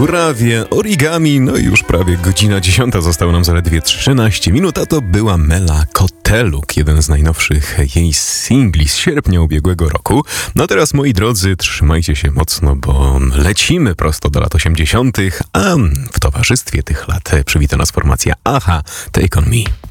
Żurawie, Origami, no i już prawie godzina 10, zostało nam zaledwie 13 minut, a to była Mela Koteluk, jeden z najnowszych jej singli z sierpnia ubiegłego roku. No teraz, moi drodzy, trzymajcie się mocno, bo lecimy prosto do lat 80., a w towarzystwie tych lat przywita nas formacja Aha, Take On Me.